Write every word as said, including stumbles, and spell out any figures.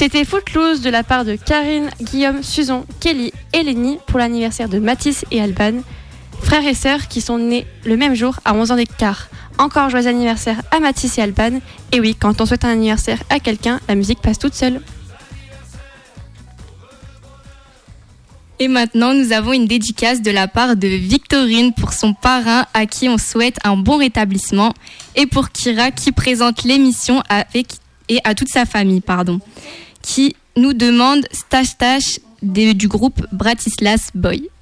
C'était Footloose de la part de Karine, Guillaume, Suzon, Kelly et Lenny pour l'anniversaire de Mathis et Alban, frères et sœurs qui sont nés le même jour à onze ans d'écart. Encore joyeux anniversaire à Mathis et Alban. Et oui, quand on souhaite un anniversaire à quelqu'un, la musique passe toute seule. Et maintenant, nous avons une dédicace de la part de Victorine pour son parrain à qui on souhaite un bon rétablissement et pour Kira qui présente l'émission avec et à toute sa famille, pardon, qui nous demande Stache Stache du groupe Bratislas Boy.